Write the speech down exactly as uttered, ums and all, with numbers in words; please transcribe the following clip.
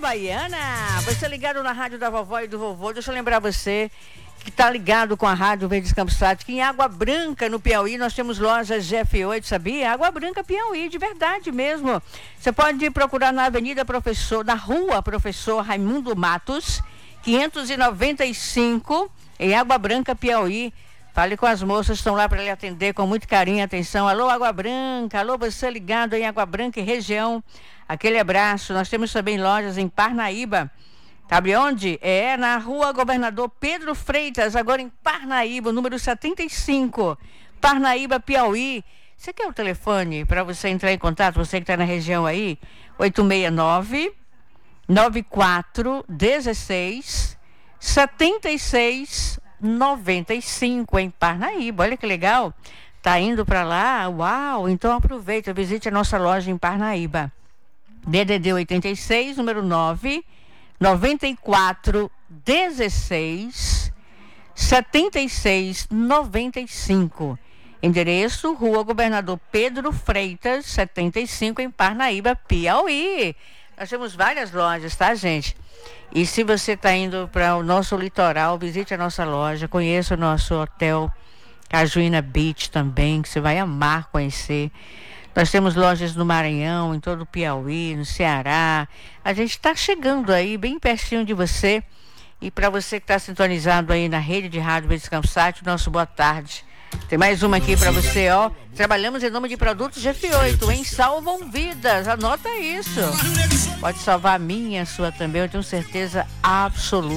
Itabaiana. Você ligado na rádio da vovó e do vovô. Deixa eu lembrar você que está ligado com a rádio Verdes Campos Sat, que em Água Branca, no Piauí, nós temos lojas G F oito, sabia? Água Branca, Piauí, de verdade mesmo. Você pode procurar na Avenida Professor, na Rua Professor Raimundo Matos, quinhentos e noventa e cinco, em Água Branca, Piauí. Fale com as moças, estão lá para lhe atender com muito carinho e atenção. Alô, Água Branca, alô, você ligado em Água Branca e região. Aquele abraço. Nós temos também lojas em Parnaíba. Sabe onde? É na Rua Governador Pedro Freitas, agora em Parnaíba, número setenta e cinco. Parnaíba, Piauí. Você quer o telefone para você entrar em contato? Você que está na região aí? oito seis nove, nove quatro um seis, sete seis nove cinco, em Parnaíba. Olha que legal. Tá indo para lá? Uau! Então aproveita, visite a nossa loja em Parnaíba. D D D oitenta e seis, número nove, noventa e quatro, dezesseis, setenta e seis, noventa e cinco. Endereço: Rua Governador Pedro Freitas, setenta e cinco, em Parnaíba, Piauí. Nós temos várias lojas, tá, gente? E se você está indo para o nosso litoral, visite a nossa loja, conheça o nosso hotel Cajuína Beach também, que você vai amar conhecer. Nós temos lojas no Maranhão, em todo o Piauí, no Ceará. A gente está chegando aí, bem pertinho de você. E para você que está sintonizado aí na rede de rádio Verdes Campos Sat, nosso boa tarde. Tem mais uma aqui para você, ó. Trabalhamos em nome de produtos G F oito, hein? Salvam vidas, anota isso. Pode salvar a minha, a sua também, eu tenho certeza absoluta.